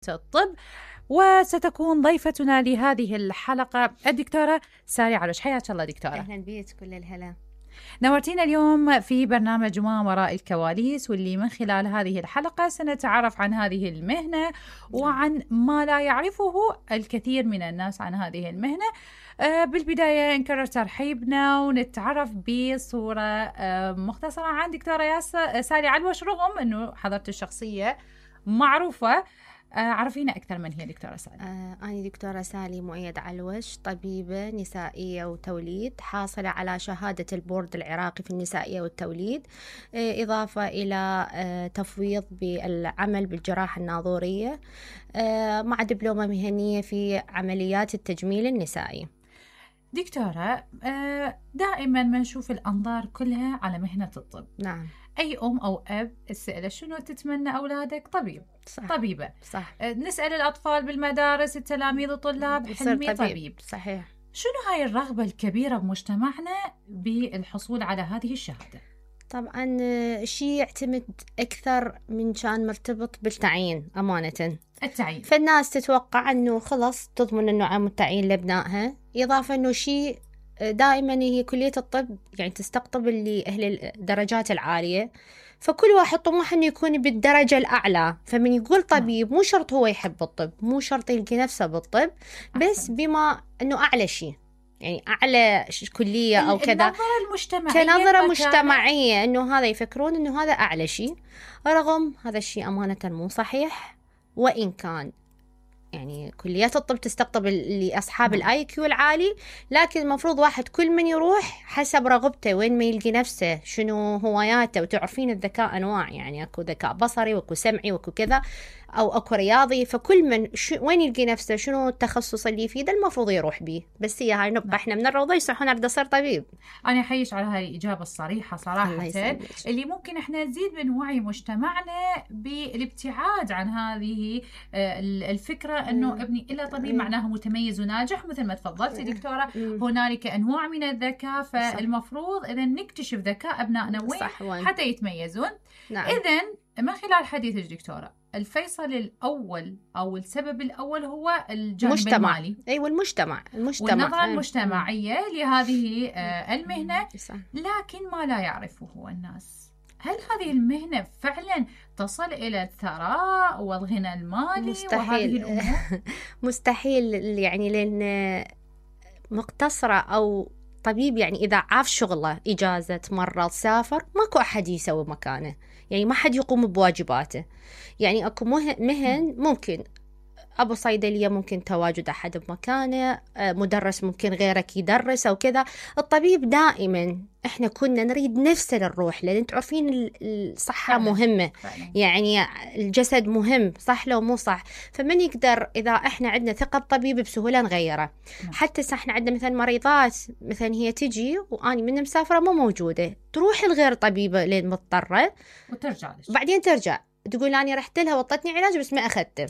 الطب. وستكون ضيفتنا لهذه الحلقة الدكتورة سالي علوش. حياك الله دكتورة. أهلا بيك، كل الهلا. نورتينا اليوم في برنامج ما وراء الكواليس، واللي من خلال هذه الحلقة سنتعرف عن هذه المهنة وعن ما لا يعرفه الكثير من الناس عن هذه المهنة. بالبداية نكرر ترحيبنا ونتعرف بصورة مختصرة عن دكتورة سالي علوش. رغم أنه حضرت الشخصية معروفة، عرفينا أكثر من هي دكتورة سالي. أنا دكتورة سالي مؤيد علوش، طبيبة نسائية وتوليد، حاصلة على شهادة البورد العراقي في النسائية والتوليد، إضافة إلى تفويض بالعمل بالجراحة الناظورية، مع دبلومة مهنية في عمليات التجميل النسائي. دكتورة، دائما ما نشوف الأنظار كلها على مهنة الطب. نعم. أي أم أو أب تسأله شنو تتمنى أولادك؟ طبيب. صح. طبيبة. صح. نسأل الأطفال بالمدارس، التلاميذ، الطلاب، حلمي طبيب. صحيح. شنو هاي الرغبة الكبيرة بمجتمعنا بالحصول على هذه الشهادة؟ طبعا شيء يعتمد أكثر من كان مرتبط بالتعيين أمانة. التعيين، فالناس تتوقع أنه خلص تضمن أنه عام التعيين لابنائها، إضافة أنه شيء دائما هي كلية الطب يعني تستقطب اللي أهل الدرجات العالية، فكل واحد طموح أنه يكون بالدرجة الأعلى. فمن يقول طبيب مو شرط هو يحب الطب، مو شرط يلقي نفسه بالطب، بس بما أنه أعلى شيء، يعني أعلى كلية أو كذا، كنظرة مجتمعية أنه هذا يفكرون أنه هذا أعلى شيء، رغم هذا الشيء أمانة مو صحيح. وإن كان يعني كليات الطب تستقطب لأصحاب الآي كيو العالي، لكن المفروض واحد كل من يروح حسب رغبته، وين ما يلقي نفسه، شنو هواياته. وتعرفين الذكاء أنواع، يعني أكو ذكاء بصري وأكو سمعي وأكو كذا، أو أكو رياضي، فكل من وين يلقي نفسه، شنو التخصص اللي فيه ده المفروض يروح به. بس هي هاي نبقى إحنا من الروضة يصحون أريد أصير طبيب. أنا أحييش على هاي الإجابة الصريحة صراحة، اللي ممكن إحنا نزيد من وعي مجتمعنا بالابتعاد عن هذه الفكرة أنه ابني إلا طبيب معناه متميز وناجح. مثل ما تفضلتي دكتورة، هنالك أنواع من الذكاء، فالمفروض إذا نكتشف ذكاء أبنائنا وين حتى يتميزون. نعم. إذن من خلال حديثك دكتورة، الفيصل الأول أو السبب الأول هو الجانب المالي. أيوة، المجتمع والنظرة المجتمعية لهذه المهنة. لكن ما لا يعرفه الناس، هل هذه المهنة فعلا تصل إلى الثراء والغنى المالي؟ مستحيل. مستحيل، يعني لأن مقتصرة أو طبيب يعني إذا عاف شغله، إجازة، مرض، سافر، ماكو أحد يسوي مكانه، يعني ما حد يقوم بواجباته. يعني أكو مهن ممكن أبو صيدلية ممكن تواجد أحد بمكانه، مدرس ممكن غيرك يدرس أو كذا. الطبيب دائما إحنا كنا نريد نفسه للروح، لأن تعرفين الصحة مهمة، يعني الجسد مهم، صح لو مو صح. فمن يقدر إذا إحنا عندنا ثقة بطبيب بسهولة نغيره. حتى إحنا عندنا مثلا مريضات، مثلا هي تجي وأني من مسافرة مو موجودة، تروح الغير طبيبة لين مضطرة وترجع بعدين ترجع تقول أنا رحت لها وطتني علاج بس ما أخذته.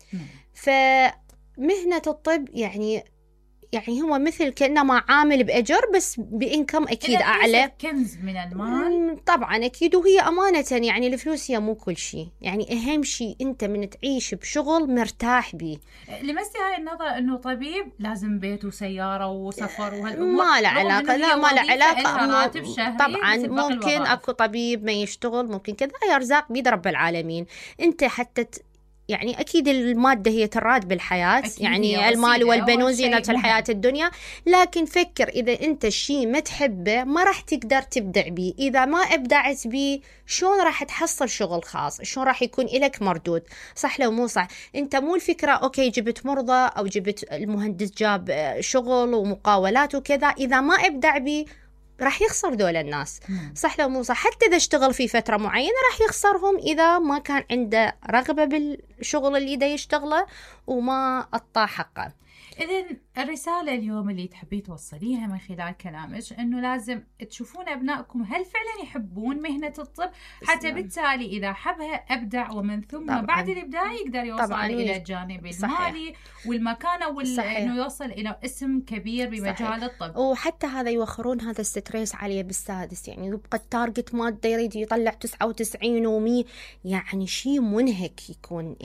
فمهنة الطب يعني هو مثل كأنما عامل بأجر، بس بإنكم أكيد أعلى، كنز من المال طبعا أكيد. وهي أمانة يعني الفلوس هي مو كل شيء، يعني أهم شيء أنت من تعيش بشغل مرتاح به. لمستي هاي النظرة أنه طبيب لازم بيت وسيارة وسفر وهالأمور؟ ما له علاقة، لا ما له علاقة. طبعا ممكن أكو طبيب ما يشتغل، ممكن كذا، هي أرزاق بيد رب العالمين. أنت حتى يعني أكيد المادة هي تراد بالحياة، يعني المال والبنون زينة الحياة الدنيا، لكن فكر إذا أنت شيء ما تحبه ما راح تقدر تبدع بيه. إذا ما أبدعت بيه شلون راح تحصل شغل خاص؟ شلون راح يكون إلك مردود؟ صح لو مو صح؟ أنت مو الفكرة أوكي جبت مرضى أو جبت المهندس جاب شغل ومقاولات وكذا، إذا ما أبدع بيه راح يخسر دول الناس. صح لو مو صح؟ حتى إذا اشتغل في فترة معينة راح يخسرهم إذا ما كان عنده رغبة بالشغل اللي دا يشتغله وما أعطاه حقه. إذن الرسالة اليوم اللي تحبي توصليها من خلال كلامك إنه لازم تشوفون أبنائكم هل فعلا يحبون مهنة الطب، حتى بالتالي إذا حبها أبدع، ومن ثم طبعاً بعد الإبداع يقدر يوصل إلى الجانب المالي والمكانة إنه يوصل إلى اسم كبير بمجال الطب. وحتى هذا يوخرون هذا الستريس عليه بالسادس، يعني يبقى التارجت مادة يريد يطلع 99 و100، يعني شيء منهك يكون.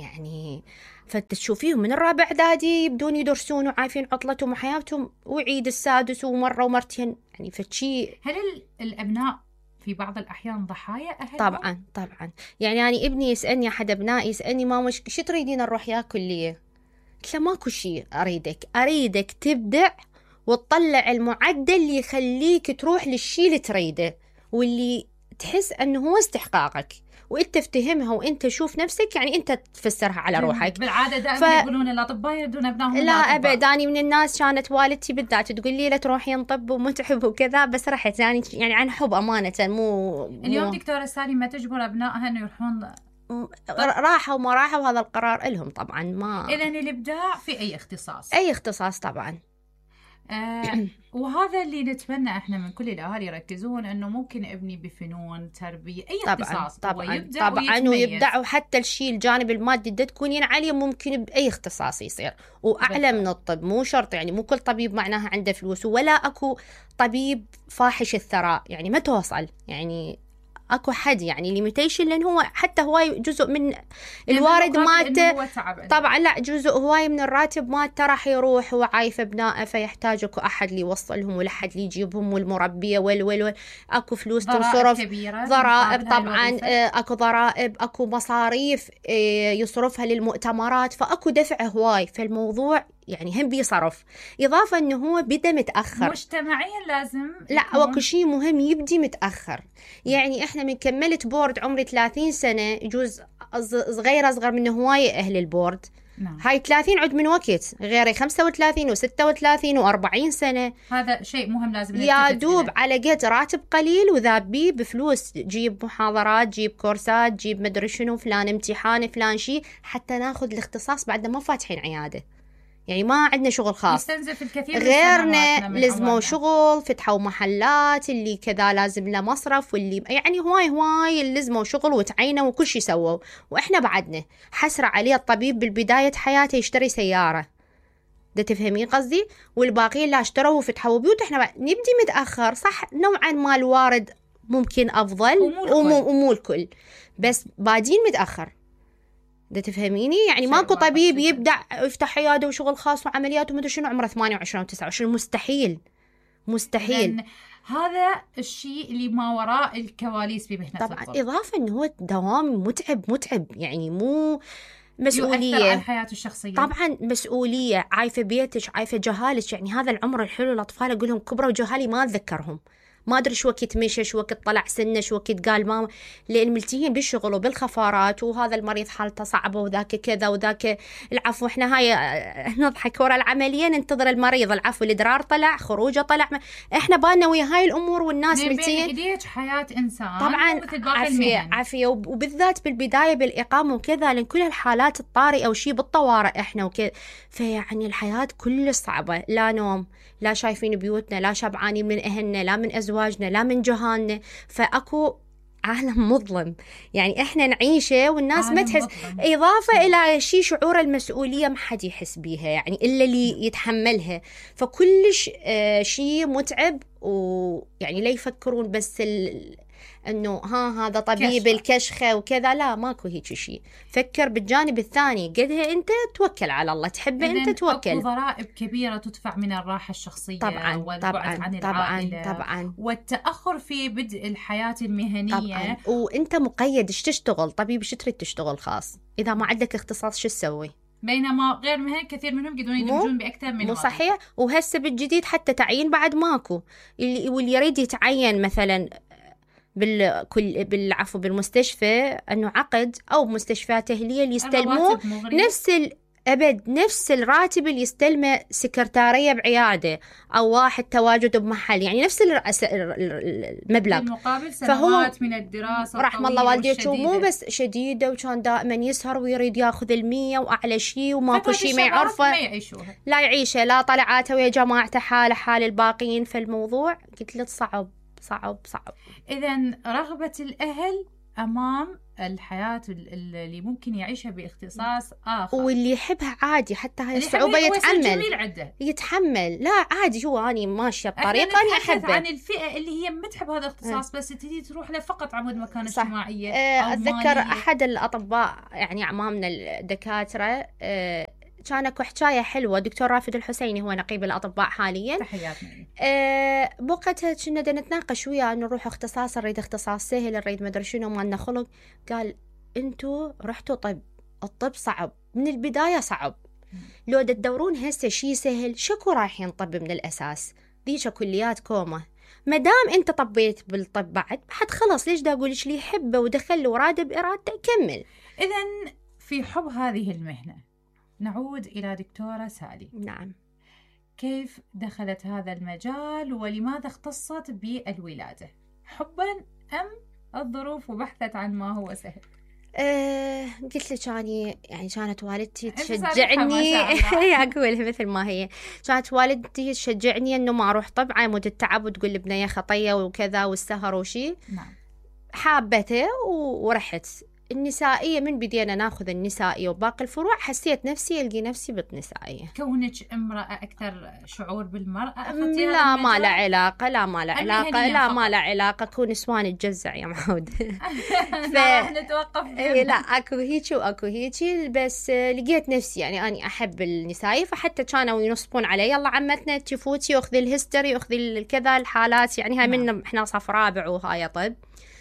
يعني فتشوفيهم من الرابع إعدادي يبدون يدرسون وعايفين عطلتهم وحياتهم، وعيد السادس ومرة ومرتين يعني فشي. هل الأبناء في بعض الأحيان ضحايا أهلهم؟ طبعا يعني ابني يسألني، أحد أبنائي يسألني ماما شو تريدين نروح يا كلية؟ قلت له ماكو شيء أريدك تبدع وتطلع المعدل اللي يخليك تروح للشيء اللي تريده واللي تحس أنه هو استحقاقك، وانت تفتهمها وانت شوف نفسك، يعني انت تفسرها على روحك. بالعاده دائما يقولون الاطباء يردون ابنائهم. لا ابد، اني من الناس كانت والدتي بالذات تقول لي لا تروحين طب ومتعب وكذا، بس رحت يعني عن حب امانه. اليوم دكتوره سالمه تجبر ابنائها انه يروحون راحوا وما راحوا هذا القرار لهم طبعا. ما اذا الابداع في اي اختصاص طبعا. وهذا اللي نتمنى احنا من كل الاهالي يركزون، انه ممكن ابني بفنون تربيه اي اختصاص طبعا ويبدع، وحتى الشيء الجانب المادي ده تكونين عليه ممكن باي اختصاص يصير، واعلى من الطب. مو شرط يعني مو كل طبيب معناها عنده فلوس، ولا اكو طبيب فاحش الثراء، يعني ما توصل يعني اكو حد يعني ليميتيشن، لان هو حتى هواي جزء من الوارد مالته طبعا. لا جزء هواي من الراتب مالته راح يروح وعايف ابنائه، فيحتاج اكو احد اللي يوصلهم ولا حد اللي يجيبهم، والمربيه اكو فلوس تنصرف، ضرائب طبعا، اكو ضرائب، اكو مصاريف يصرفها للمؤتمرات، فاكو دفع هواي. فالموضوع يعني هم بيصرف، إضافة أنه هو بدأ متأخر مجتمعيا. لازم لا وكل شيء مهم يبدي متأخر. يعني إحنا من كملت بورد عمري 30 سنة، يجوز أصغر من هواية أهل البورد. نعم. هاي 30 عد من وقت، غيري 35 و36 و40 سنة. هذا شيء مهم لازم يا دوب على قد راتب قليل وذابيه بفلوس، جيب محاضرات، جيب كورسات، جيب مدري شنو، فلان امتحان، فلان شيء، حتى ناخذ الاختصاص بعد ما فاتحين عيادة. يعني ما عندنا شغل خاص، يستنزف الكثير غيرنا لزموا شغل، فتحوا محلات، اللي كذا لازم له مصرف، واللي يعني هواي لزموا شغل وتعينوا وكل شيء سووا. وإحنا بعدنا حسرة عليه الطبيب بالبداية حياته يشتري سيارة، ده تفهمين قصدي؟ والباقيين لا اشتروا وفتحوا بيوت. إحنا نبدي متأخر صح، نوعا ما الوارد ممكن أفضل ومو الكل، بس بادين متأخر، ده تفهميني؟ يعني ماكو طبيب يبدع يفتح عياده وشغل خاص وعمليات ومدري شنو عمره 28 و29، مستحيل. هذا الشيء اللي ما وراء الكواليس بمهنة طبعا الطب. إضافة إنه هو دوام متعب، يعني مو مسؤولية، يؤثر على الحياة الشخصية طبعا، مسؤولية، عايفة بيتك، عايفة جهالك. يعني هذا العمر الحلو الأطفال أقول لهم كبروا جهالي ما أتذكرهم، ما أدري شو وقت مشى، شو وقت طلع سنه، شو وقت قال ماما، لأن ملتهين بالشغل وبالخفارات، وهذا المريض حالته صعبة وذاك كذا وذاك العفو. إحنا هاي نضحك ورا العملية ننتظر المريض، العفو الإدرار طلع، خروجه طلع، إحنا بالنا ويا هاي الأمور، والناس ملتهين. بين إيديك حياة إنسان طبعا عافية وبالذات بالبداية بالإقامة وكذا، لأن كل الحالات الطارئة وشي بالطوارئ إحنا وكذا، فيعني الحياة كلش صعبة، لا نوم، لا شايفين بيوتنا، لا شبعانين من أهلنا، لا من أزواجنا، لا من جهالنا، فأكو عالم مظلم يعني إحنا نعيشه والناس ما تحس. إضافة إلى شيء شعور المسؤولية ما حد يحس بيها يعني إلا اللي يتحملها، فكلش شيء متعب. ويعني لا يفكرون بس انه هذا طبيب الكشخه وكذا، لا ماكو هيك شيء. فكر بالجانب الثاني، قدها انت توكل على الله، تحبه انت توكل. اكو ضرائب كبيره تدفع من الراحه الشخصيه والبعد عن العائله طبعا والتاخر في بدء الحياه المهنيه طبعا. وانت مقيد ايش تشتغل، طبيب ايش تريد تشتغل خاص، اذا ما عندك اختصاص شو تسوي؟ بينما غير مهن كثير منهم يقدرون يدمجون باكثر من مو صحيح. وهسه بالجديد حتى تعيين بعد ماكو، واللي يريد يتعين مثلا بالمستشفى انه عقد او مستشفيات اهليه اللي يستلموه نفس الراتب اللي يستلمه سكرتاريه بعياده او واحد تواجد بمحل، يعني نفس المبلغ بالمقابل سنوات من الدراسه. رحم الله والديته، مو بس شديده، وكان دائما يسهر ويريد ياخذ 100 واعلى شيء، وماكو شيء ما يعرفه لا يعيشه، لا طلعاته ويا جماعته حال الباقيين. فالموضوع قلت له صعب. إذن رغبة الأهل أمام الحياة اللي ممكن يعيشها باختصاص آخر، واللي يحبها عادي حتى هاي الصعوبة يتحمل. لا عادي، هو أنا ماشية بطريقة أنا أحبها. عن الفئة اللي هي ما تحب هذا الاختصاص بس تجي تروح له فقط عمود مكانة اجتماعية. أتذكر أحد الأطباء يعني أمامنا الدكاترة كان اكو حكايه حلوه. دكتور رافد الحسيني هو نقيب الاطباء حاليا، تحياتنا. بوقتها كنا نتناقش وياه نروح اختصاص، نريد اختصاص سهل، نريد مدري شنو، ما لنا خلق. قال انتو رحتوا طب، الطب صعب من البدايه، صعب. لو تدورون هسه شيء سهل شكو رايحين طب من الاساس؟ ذيك كليات كومه. ما دام انت طبيت بالطب بعد خلص، ليش دا اقولش اللي يحبه ودخل له وراد بارادته يكمل. اذا في حب هذه المهنه نعود إلى دكتورة سالي. نعم. كيف دخلت هذا المجال ولماذا اختصت بالولادة؟ حبا أم الظروف وبحثت عن ما هو سهل؟ قلت لك أني يعني كانت والدتي تشجعني أقول مثل ما هي. كانت والدتي تشجعني إنه ما أروح طب عمود التعب، وتقول لبنية خطية وكذا والسهر وشي. نعم. حابته ورحت النسائية. من بدينا ناخذ النسائية وباقي الفروع حسيت نفسي ألقي نفسي بالنسائية. كونك امرأة أكثر شعور بالمرأة؟ لا ما لا علاقة، لا ما لا علاقة، لا ما لا علاقة. كون نسوان تجزع يا معود. راح نتوقف. لا أكو هيجي وأكو هيجي، بس لقيت نفسي يعني أنا أحب النسائية. فحتى كانوا ينصبون علي يلا عمتنا تفوتي أخذي الهيستوري أخذي الكذا الحالات، يعني هاي من إحنا صف رابع وهاي طب.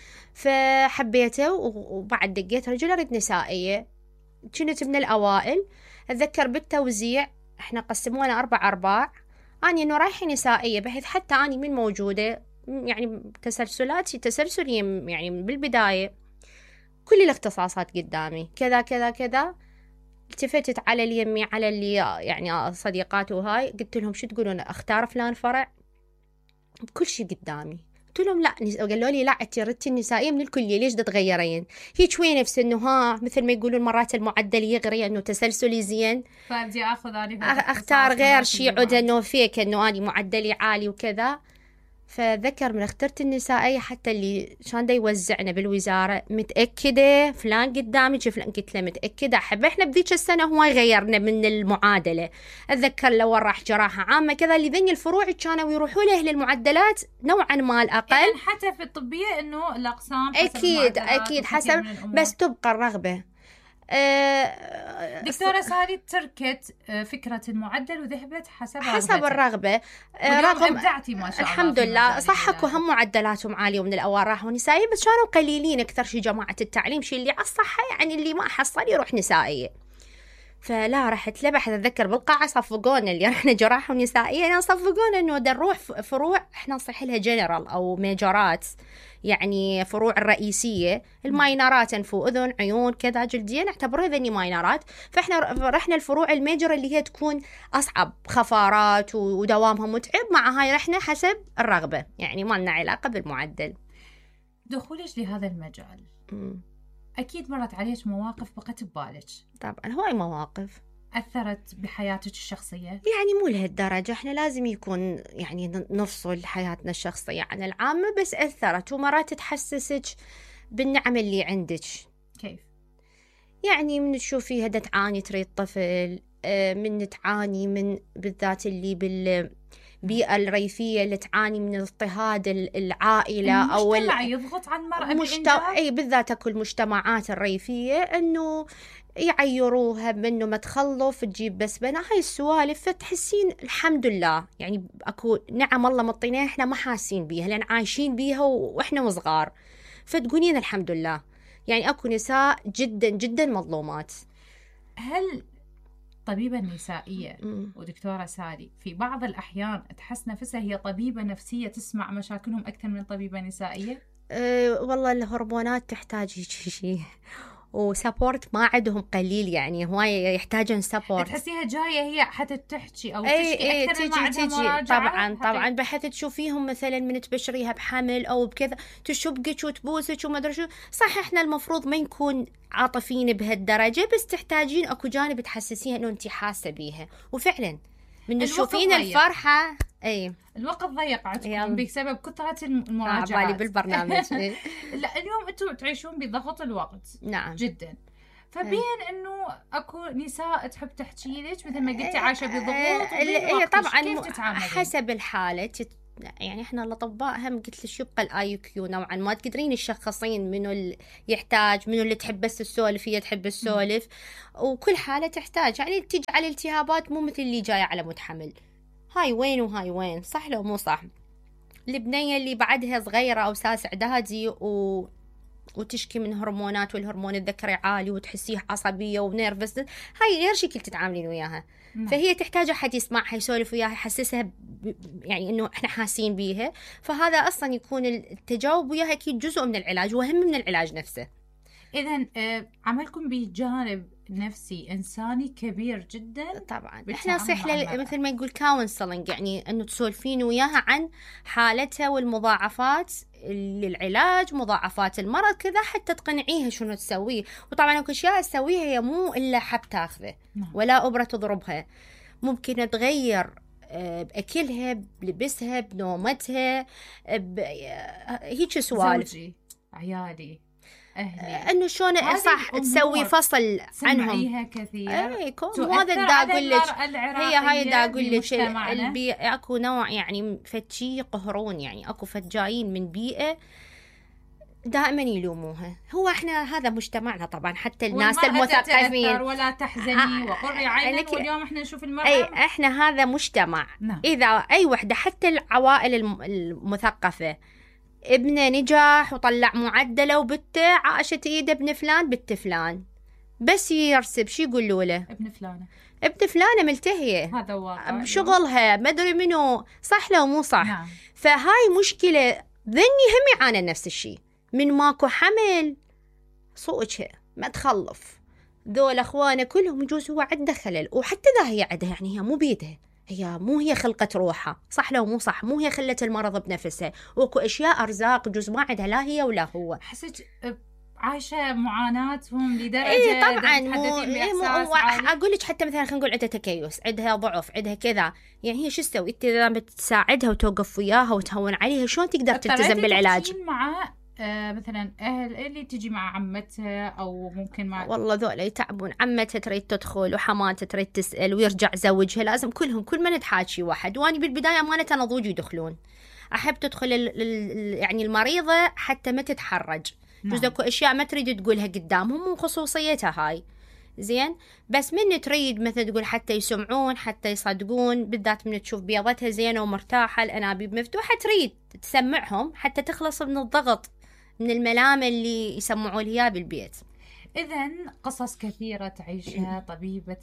فحبيته وبعد دقيت رجل أريد نسائية. كنت من الأوائل. أتذكر بالتوزيع إحنا قسمونا 4 أرباع، أنا إنه رايحة نسائية بحيث حتى أنا من موجودة يعني تسلسلي يعني بالبداية كل الاختصاصات قدامي كذا كذا كذا. التفتت على اليمي على اللي يعني صديقاتي وهاي، قلت لهم شو تقولون أختار فلان فرع؟ كل شيء قدامي. قلت لهم لا، قالوا لي لا انت ردتي النسائيه من الكليه ليش تتغيرين؟ هيك شوي نفس انه ها مثل ما يقولون مرات المعدل يغري انه تسلسلي زين، فبدي اختار غير شيء عود انه فيك انه اني معدلي عالي وكذا. فذكر من اخترت النسائيه حتى اللي كان دا يوزعنا بالوزاره متاكده فلان قدامي فلان، قلت له متاكده احب. احنا بذيك السنه هو يغيرنا من المعادله. اتذكر لو راح جراحه عامه كذا اللي ذني الفروع كانوا يروحوا له للمعدلات نوعا ما الاقل. حتى في الطبيه انه الاقسام اكيد حسب، بس تبقى الرغبه. دكتورة سالي تركت فكرة المعدل وذهبت حسب الرغبة. رغم أبدعتي ما شاء الله الحمد لله. صحك وهم معدلاتهم عالية ومن الأول راحوا نسائية، بس كانوا قليلين أكثر شيء جماعة التعليم، شيء اللي على الصحة يعني اللي ما حصل يروح نسائية. فلا رحت لبحث. أتذكر بالقاعة صفقونا اللي رحنا جراحة ونسائية، أنا صفقونا إنه نروح فروع إحنا نصح لها جنرال أو ميجرات، يعني فروع الرئيسية. الماينرات أنف وأذن عيون كذا جلدية نعتبرها ذني ماينرات. فإحنا رحنا الفروع الميجر اللي هي تكون أصعب، خفارات ودوامها متعب. مع هاي رحنا حسب الرغبة، يعني ما لنا علاقة بالمعدل. دخولك لهذا المجال أكيد مرت عليك مواقف بقت ببالك. طبعا هواي مواقف أثرت بحياتك الشخصية؟ يعني مو لهالدرجة، إحنا لازم يكون يعني نفصل حياتنا الشخصية عن العامة، بس أثرت ومرات تحسسك بالنعم اللي عندك. كيف؟ يعني من تشوفيها دا تعاني تريد طفل، من تعاني من بالذات اللي بالبيئة الريفية اللي تعاني من اضطهاد العائلة أو المجتمع يضغط على المرأة أي بالذات أكو المجتمعات الريفية إنه يعيروها بأنه ما تخلف تجيب بس بنا هاي السوالف. فتحسين الحمد لله يعني أكو نعم الله مطيناها إحنا ما حاسين بيها لأن عايشين بيها وإحنا وصغار، فتقولين الحمد لله. يعني أكو نساء جدا جدا مظلومات. هل طبيبة نسائية ودكتورة سالي في بعض الأحيان تحس نفسها هي طبيبة نفسية تسمع مشاكلهم أكثر من طبيبة نسائية؟ والله الهرمونات تحتاج شيء وسابورت ما عندهم قليل، يعني هواي يحتاجون سابورت. تحسيها جاية هي حتى تحكي أو تشكي أكثر من ما عندها مراجعة. طبعا بحيث تشوفيهم مثلا من تبشريها بحمل أو بكذا تشبقك وتبوسك وما أدري شو. صح إحنا المفروض ما نكون عاطفيين بهالدرجة، بس تحتاجين أكو جانب تحسسيها إنه أنت حاسة بيها. وفعلا من تشوفين الفرحة اي الوقت ضيق يلا. عندكم بسبب كثرة المراجعات. بالي بالبرنامج. لا اليوم انتم تعيشون بضغط الوقت. نعم جدا. فبين انه اكو نساء تحب تحكي لك مثل ما قلتي عايشه بضغوط اي طبعا كيف تتعاملين؟ حسب الحاله يعني احنا الاطباء هم قلت لك يبقى الاي كيو نوعا ما تقدرين تشخصين منو اللي يحتاج، منو اللي تحب بس السولف، هي تحب السولف، وكل حاله تحتاج. يعني تيجي على الالتهابات مو مثل اللي جايه على متحمل، هاي وين وهاي وين، صح لو مو صح. البنيه اللي بعدها صغيره او ساس اعدادي وتشكي من هرمونات والهرمون الذكري عالي وتحسيه عصبيه ونيرفس، هاي غير شكل تتعاملين وياها. فهي تحتاج احد يسمعها يسولف وياها يحسسها يعني انه احنا حاسين بيها. فهذا اصلا يكون التجاوب وياها اكيد جزء من العلاج واهم من العلاج نفسه. اذا عملكم بجانب نفسي انساني كبير جدا. طبعا احنا صح مثل ما يقول كونسلنج، يعني انه تسولفين وياها عن حالتها والمضاعفات للعلاج، مضاعفات المرض كذا، حتى تقنعيها شنو تسويه. وطبعا اكو اشياء تسويها هي مو الا حب تاخذه ولا ابره تضربها، ممكن تغير باكلها، بلبسها، بنومتها، هيك سوالف. زوجي، عيالي، أهلي، انه شلون صح تسوي فصل عنهم. سمعيها كثير. اي هذا دا اقول لك، هي هاي دا اقول لك اكو نوع يعني فتشي قهرون، يعني اكو جايين من بيئه دائما يلوموها. هو احنا هذا مجتمعنا طبعا، حتى الناس المثقفين ولا تحزني وقري عينك. واليوم احنا نشوف المرأة اي احنا هذا مجتمع. اذا اي وحده حتى العوائل المثقفه ابنه نجح وطلع معدله وبنته عاشت ايده ابن فلان بنت فلان، بس يرسب شي يقولوا له ابن فلانه ملتهيه، هذا واقع بشغلها ما ادري منو، صح لو مو صح. فهاي مشكله. ذني هم يعاني نفس الشيء من ماكو حمل، صوتها ما تخلف، ذول اخوانه كلهم يجوز هو عنده خلل، وحتى ذا هي عندها، يعني هي مو بيدها، هي مو هي خلقت روحها، صح لو مو صح، مو هي خلت المرض بنفسها، واكو اشياء ارزاق جزء ما عندها لا هي ولا هو. حسيت عايشه معاناتهم لدرجه اي طبعا مو اقول لك حتى مثلا خلينا نقول عندها تكيس، عندها ضعف، عندها كذا، يعني هي شو تسوي؟ انت اذا بتساعدها وتوقف وياها وتهون عليها شلون تقدر تلتزم بالعلاج؟ مع مثلا اهل اللي تجي مع عمتها او ممكن مع والله ذولا يتعبون. عمتها تريد تدخل وحماتها تريد تسال ويرجع زوجها، لازم كلهم كل ما نتحاكي واحد. واني بالبدايه امانه انا ضوجي يدخلون، احب تدخل يعني المريضه حتى ما تتحرج. جزء اكو اشياء ما تريد تقولها قدامهم وخصوصيتها هاي زين، بس من تريد مثلا تقول حتى يسمعون حتى يصدقون، بالذات من تشوف بيضتها زينه ومرتاحه الانابيب مفتوحه تريد تسمعهم حتى تخلص من الضغط من الملامه اللي يسمعوا لها بالبيت. إذن قصص كثيرة تعيشها طبيبة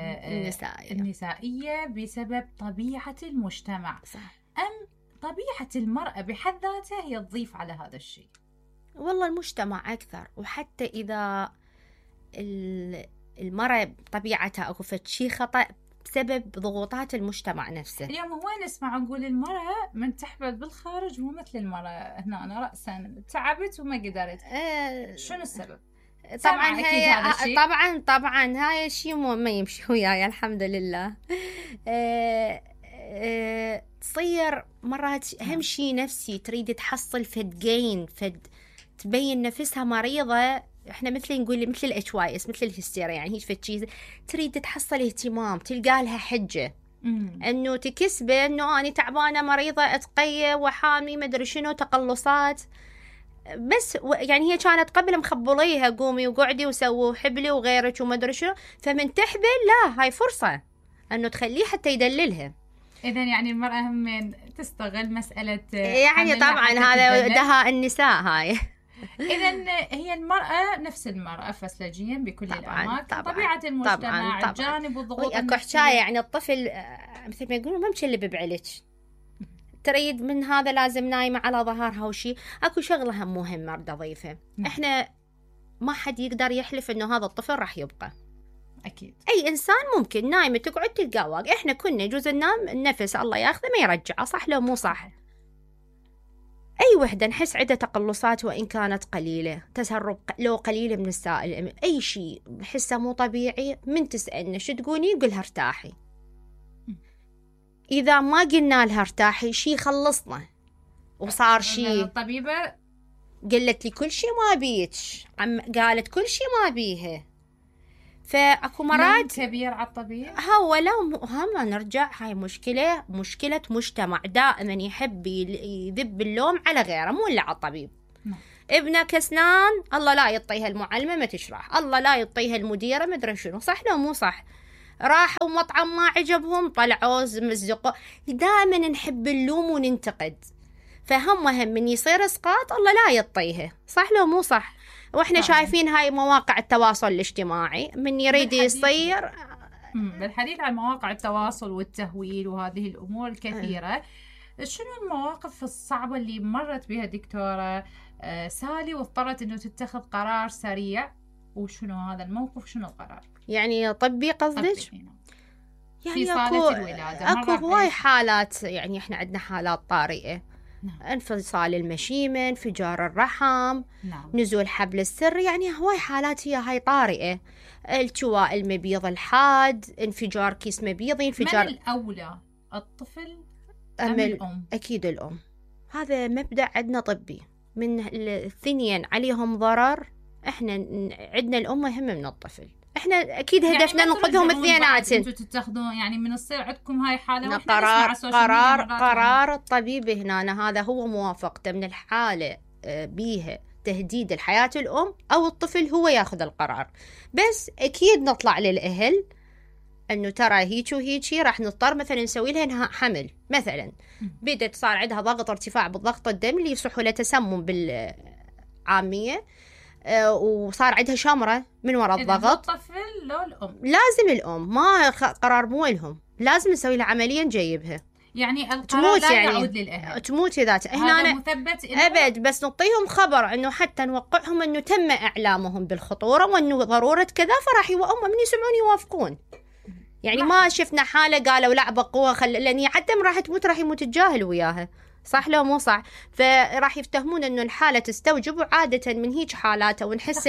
النسائية بسبب طبيعة المجتمع. صح. أم طبيعة المرأة بحد ذاتها هي تضيف على هذا الشيء؟ والله المجتمع أكثر، وحتى إذا المرأة طبيعتها أو شيء خطأ بسبب ضغوطات المجتمع نفسه. اليوم هو نسمع نقول المرأة من تحبل بالخارج مو مثل المرأة هنا، أنا رأسا تعبت وما قدرت. شنو السبب؟ طبعا هي طبعا هاي الشيء ما يمشي وياي الحمد لله. تصير مرات أهم شيء نفسي، تريد تحصل فد تبين نفسها مريضة. احنا نقول مثل الHYS مثل الهستيريا، يعني هيك فد تريد تحصل اهتمام، تلقى لها حجة انه تكسبه انه انا تعبانة مريضة اتقية وحامي مدري شنو تقلصات. بس يعني هي كانت قبل مخبليها قومي وقعدي وسووا حبلي وغيرك ومدري شنو، فمن تحبل لا هاي فرصة انه تخليه حتى يدللها. إذن يعني المرأة هم تستغل مسألة يعني طبعا هذا دهاء النساء هاي. إذن هي المرأة نفس المرأة فسلجيا بكل الأماكن، طبيعة المجتمع، الجانب والضغوط أكو حكاية يعني الطفل مثل ما يقولون ما مشلب بعلك، تريد من هذا لازم نايمة على ظهرها وشي. أكو شغلة هم مهمة أريد أضيفها. إحنا ما حد يقدر يحلف إنه هذا الطفل راح يبقى. أكيد أي إنسان ممكن نايمة تقعد تلقى إحنا كنا جزء ننام النفس الله ياخذه ما يرجعه، صح لو مو صح؟ أي وحدة نحس عدة تقلصات وإن كانت قليلة، تسرب لو قليلة من السائل، أي شيء نحسه مو طبيعي، من تسألنا شو تقولي قلها ارتاحي. إذا ما قلنا لها ارتاحي شي خلصنا وصار شي. الطبيبة قالت لي كل شي ما بيك، قالت كل شي ما بيها. فاكو مرات كبير على الطبيب. هو لو هم نرجع، هاي مشكلة مجتمع دائما يحب يذب اللوم على غيره مو إلا على الطبيب. ابنك اسنان، الله لا يعطيها المعلمة ما تشرح، الله لا يعطيها المديرة ما ادري شنو، صح لو مو صح؟ راحوا مطعم ما عجبهم طلعوا مزقوا. دائما نحب اللوم وننتقد، فهم من يصير اسقاط الله لا يعطيها، صح لو مو صح؟ واحنا شايفين هاي مواقع التواصل الاجتماعي من يريد يصير. بالحديث عن مواقع التواصل والتهويل وهذه الامور الكثيره، شنو المواقف الصعبه اللي مرت بها دكتوره سالي واضطرت انه تتخذ قرار سريع؟ وشنو هذا الموقف؟ شنو القرار؟ يعني طبي قصدك؟ يعني في صالة الولادة اكو هواي حالات، يعني احنا عندنا حالات طارئة. انفصال المشيمة، انفجار الرحم، نزول حبل السر، يعني هواي حالات هي هاي طارئة. التواء المبيض الحاد، انفجار كيس مبيضي، انفجار. من الأولى الطفل أم الأم؟ أكيد الأم. هذا مبدأ عندنا طبي، من الاثنين عليهم ضرر. احنا عندنا الأم أهم من الطفل. احنا اكيد هدفنا يعني ننقذهم اثنيناتن. انتوا تتخذون يعني من الصير عندكم هاي حاله قرار الطبيب هنا هذا هو موافقته من الحاله بيها تهديد الحياه الام او الطفل، هو ياخذ القرار. بس اكيد نطلع للاهل انه ترى هيك وهيك راح نضطر مثلا نسوي لها حمل مثلا، بدت صار عندها ضغط ارتفاع بالضغط الدم اللي يصح له تسمم بالعاميه، وصار عندها شمرة من وراء الضغط. الطفل لو الأم؟ لازم الأم، ما قرار مو لهم، لازم نسوي لها عمليا نجيبها. يعني القرار لا يعني يعود للأهل، تموت ذات. هذا مثبت أبد، بس نعطيهم خبر إنه حتى نوقعهم إنه تم إعلامهم بالخطورة وإنه ضرورة كذا، فراح هم من يسمعون يوافقون. يعني ما شفنا حالة قالوا لا بقوها لأن عدم راح تموت، راح يموت الجاهل وياها، صح لو مو صح؟ فراح يفتهمون انه الحاله تستوجب، وعاده من هيك حالات ونحس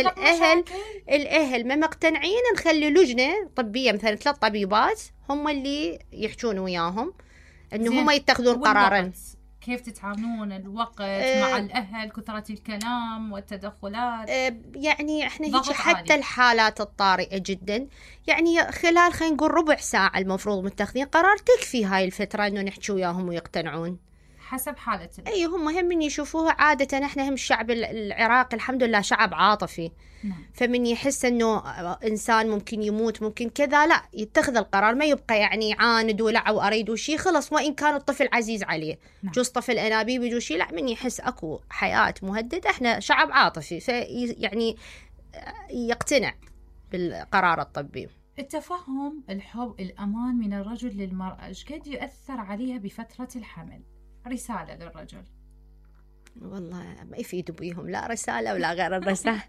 الاهل ما مقتنعين، نخلي لجنه طبيه مثلا 3 طبيبات هم اللي يحجون وياهم انه هم يتخذون قرارا. كيف تتعاملون الوقت مع الاهل، كثره الكلام والتدخلات؟ يعني احنا هيك حتى عالي. الحالات الطارئه جدا يعني خلال خلينا نقول ربع ساعه المفروض متخذين قرار، تكفي هاي الفتره انه نحكي وياهم ويقتنعون حسب حالة اي هم من يشوفوها. عادة احنا هم الشعب العراقي الحمد لله شعب عاطفي. فمن يحس انه انسان ممكن يموت ممكن كذا، لا يتخذ القرار، ما يبقى يعني يعاند ولا واريد وشي خلص، وان كان الطفل عزيز عليه. جوز طفل انابيب يجو شي، لا من يحس اكو حياة مهددة، احنا شعب عاطفي يعني يقتنع بالقرار الطبي. التفهم، الحب، الامان من الرجل للمرأة ايش قد يؤثر عليها بفترة الحمل؟ رسالة للرجل. والله ما يفيد بيهم لا رسالة ولا غير الرسالة.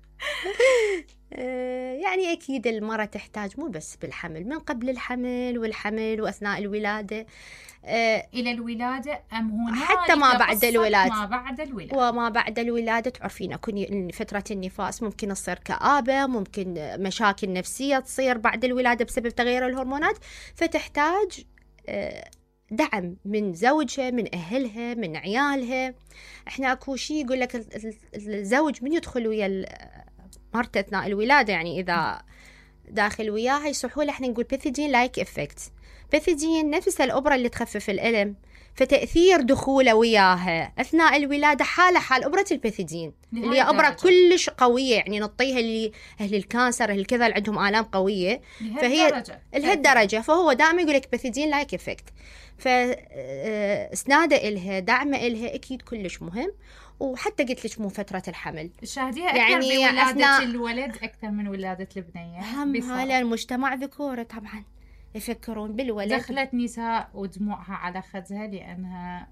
يعني أكيد المرأة تحتاج مو بس بالحمل، من قبل الحمل والحمل وأثناء الولادة، إلى الولادة أم هناك حتى ما بعد الولادة؟ ما بعد الولادة. وما بعد الولادة تعرفين أكون فترة النفاس ممكن تصير كآبة، ممكن مشاكل نفسية تصير بعد الولادة بسبب تغير الهرمونات، فتحتاج دعم من زوجها، من أهلها، من عيالها. إحنا أكو شيء يقول لك الزوج من يدخل ويا مرته أثناء الولادة، يعني إذا داخل وياها يصحوا له إحنا نقول بيثيدين لايك إفكت. بيثيدين نفس الأبرة اللي تخفف الألم، فتأثير دخوله وياها أثناء الولادة حال أبرة البيثيدين اللي هي أبرة كلش قوية، يعني نعطيها اللي أهل الكانسر أهل كذا اللي عندهم آلام قوية، فهي لهالدرجة. فهو دائما يقول لك بيثيدين لايك إفكت. فإسناده إلها، دعمه إلها أكيد كلش مهم. وحتى قلت لك مو فترة الحمل شاهديها أكثر يعني بولادة الولد أكثر من ولادة البنية. هلا المجتمع ذكوري طبعا يفكرون بالولد. دخلت نساء ودموعها على خدها لأنها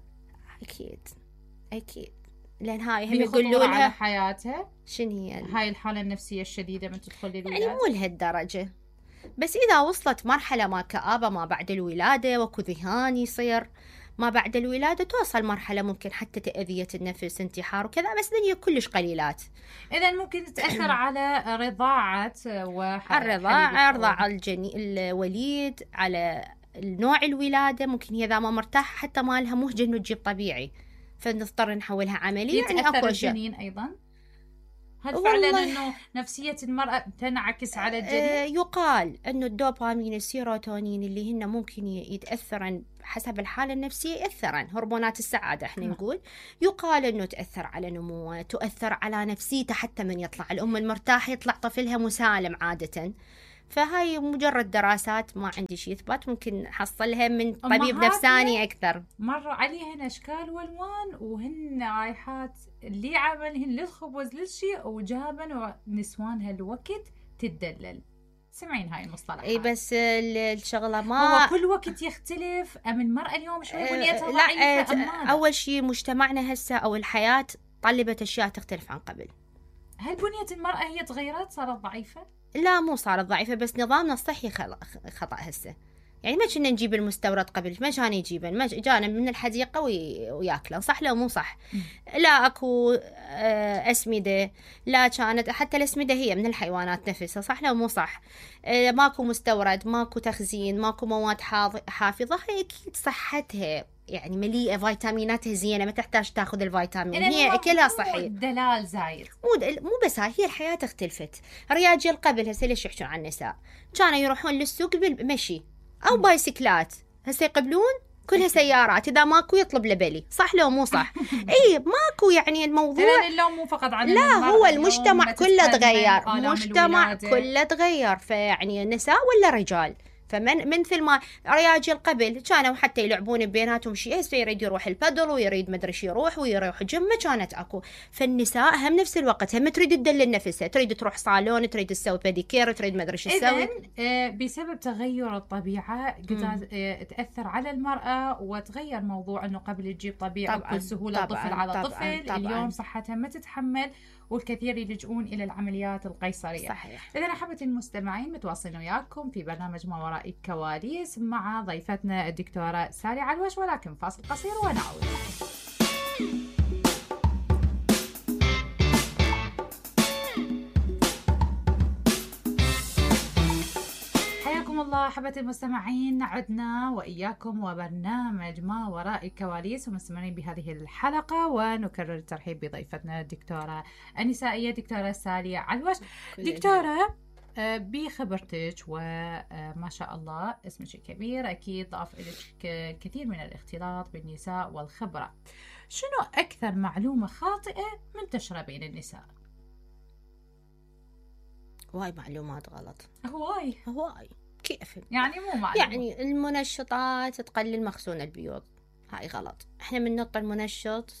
أكيد لأن هاي هم يقولوا لها على حياتها. شنو هاي الحالة النفسية الشديدة من تدخل للولادة، يعني مو لهالدرجة، بس إذا وصلت مرحلة ما كآبة ما بعد الولادة وكو ذهان يصير ما بعد الولادة، توصل مرحلة ممكن حتى تأذية النفس، انتحار وكذا، بس دنيا كلش قليلات. إذا ممكن تأثر على رضاعة الرضاعة الوليد، على النوع الولادة ممكن هي إذا ما مرتاحة حتى ما لها مهجة إنه تجيب طبيعي، فنضطر نحولها عملية. يعني يتأثر الجنين أيضا؟ هل فعلا أنه نفسية المرأة تنعكس على الجنين؟ يقال أنه الدوبامين السيروتونين اللي هن ممكن يتأثرن حسب الحالة النفسية، يأثرن هرمونات السعادة احنا نقول، يقال أنه تأثر على نموه، تؤثر على نفسيته، حتى من يطلع الأم المرتاحة يطلع طفلها مسالم عادة. فهاي مجرد دراسات، ما عندي شيء إثبات، ممكن حصلها من طبيب نفساني أكثر. مر عليهن أشكال والوان وهن رايحات اللي عملهن للخبز للشيء وجابن نسوانها الوقت تتدلل. سمعين هاي المصطلحات؟ اي بس الشغله ما هو كل وقت يختلف. ام المراه اليوم شوي بنيتها ضعيفه؟ اول شيء مجتمعنا هسه او الحياه طلبت اشياء تختلف عن قبل. هل بنيه المراه هي تغيرت صارت ضعيفه؟ لا مو صارت ضعيفة، بس نظامنا الصحي خطأ هسه. يعني ما كنا نجيب المستورد قبل، ما كان يجيبن، ما جانا من الحديقة وياكله، صح لو مو صح؟ لا أكو أسمدة، لا كانت حتى الأسمدة هي من الحيوانات نفسها، صح لو مو صح؟ ماكو مستورد، ماكو تخزين، ماكو مواد حافظة. هي أكيد صحتها يعني مليئة، فيتاميناتها زينة، ما تحتاج تاخذ الفيتامين، هي كلها صحية. دلال زايد مو بس هاي الحياة اختلفت. رياجيل قبل هسه ليش يحجون عن النساء؟ كانوا يروحون للسوق بالمشي أو بايسكلات، هسه يقبلون كلها سيارات، إذا ماكو يطلب لبلي، صح لو مو صح؟ إيه ماكو. يعني الموضوع اللوم مو فقط عن لا، هو المجتمع كله تغير، المجتمع كله تغير، فيعني النساء ولا رجال. فمن مثل ما رياجيل قبل كانوا حتى يلعبون بيناتهم شيء، هسه يريد يروح البادل ويريد مدري شي يروح ويروح جيم، ما كانت اكو. فالنساء هم نفس الوقت هم تريد تدلل نفسها، تريد تروح صالون، تريد تسوي بيديكير، تريد مدري شو تسوي. بسبب تغير الطبيعه تاثر على المراه وتغير موضوع انه قبل تجيب طبيعي بكل سهوله طفل على طفل. اليوم صحتها ما تتحمل والكثير يلجؤون إلى العمليات القيصرية. صحيح. إذا أحبتي المستمعين متواصلين وياكم في برنامج ما وراء الكواليس مع ضيفتنا الدكتورة سالي علوش، ولكن فاصل قصير ونعود. حياكم الله أحبتي المستمعين، عدنا وإياكم وبرنامج ما وراء الكواليس ومستمرين بهذه الحلقة، ونكرر الترحيب بضيفتنا الدكتورة النسائية دكتورة سالي علوش. دكتورة بخبرتك وما شاء الله اسمك كبير، أكيد ضاف لك كثير من الاختلاط بالنساء والخبرة. شنو أكثر معلومة خاطئة منتشرة بين النساء؟ هواي معلومات غلط. هواي كيف يعني؟ مو معلومة. يعني المنشطات تقلل مخزون البيوض، هاي غلط. احنا من نط المنشط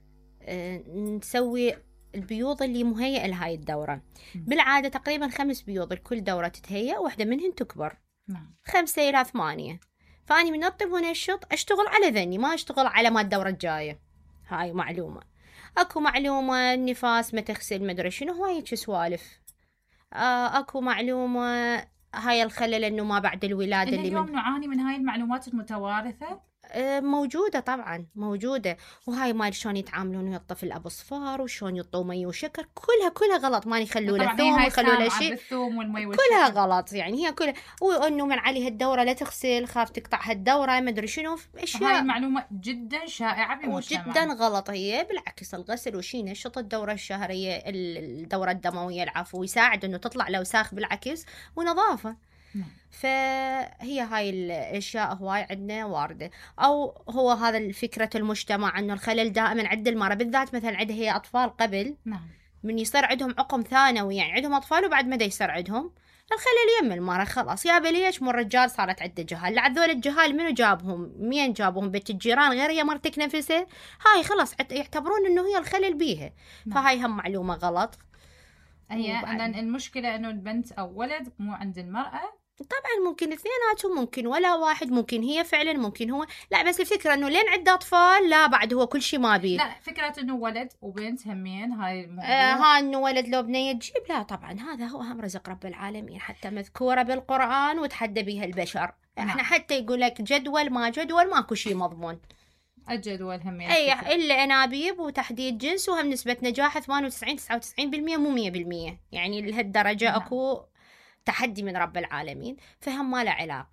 نسوي البيوض اللي مهيئة لهاي الدورة. بالعادة تقريبا 5 بيوض لكل دورة تتهيأ، واحدة منهن تكبر 5 إلى 8. فأني من نط المنشط أشتغل على ذني، ما أشتغل على ما الدورة الجاية. هاي معلومة. أكو معلومة النفاس ما تغسل مدري شنو، هاي سوالف. أكو معلومة هاي الخلل انه ما بعد الولادة اللي اليوم نعاني من هاي المعلومات المتوارثة. موجودة طبعا، موجودة. وهاي ما شلون يتعاملون ويا الطفل ابو صفار، وشلون يعطوه مي وشكر، كلها غلط. ما يخلوا له ثوم، يخلوا له شيء، كلها غلط. يعني هي كلها، وانه من عليها الدورة لا تغسل، خاف تقطع هالدورة، ما ادري شنو اشياء. هاي معلومة جدا شائعة بمجتمعنا وجدا غلط. هي بالعكس، الغسل وشي نشط الدورة الشهرية، الدورة الدموية، العفو، يساعد انه تطلع لوساخ بالعكس، ونظافة. فهي هاي الاشياء هواي عندنا وارده. او هو هذا فكره المجتمع انه الخلل دائما عند المراه، بالذات مثلا عندها هي اطفال قبل، من يصير عندهم عقم ثانوي، يعني عندهم اطفال وبعد ما دا يصير عندهم الخلل يم المراه، خلاص يا بليش مو الرجال صارت عنده جهال. لا هذول الجهال منو جابهم؟ مين جابهم؟ بيت الجيران غير هي مرتك نفسها. هاي خلاص يعتبرون انه هي الخلل بيها. فهاي هم معلومه غلط. هي ان المشكله انه البنت او ولد مو عند المراه. طبعا ممكن اثنيناتهم، ممكن ولا واحد، ممكن هي فعلا، ممكن هو. لا بس الفكرة انه لين عنده اطفال لا بعد هو كل شيء ما بيه. لا فكرة انه ولد وبنت همين هاي ها انه ولد لو بنية تجيب، لا طبعا هذا هو هم رزق رب العالمين، حتى مذكورة بالقرآن وتحدى بها البشر. احنا حتى يقول لك جدول ما جدول ماكو شيء مضمون. الجدول همين اي الا انابيب وتحديد جنس، وهم نسبة نجاح 98-99% مو 100%. يعني لهالدرجة اكو تحدي من رب العالمين. فهم ما له علاقة.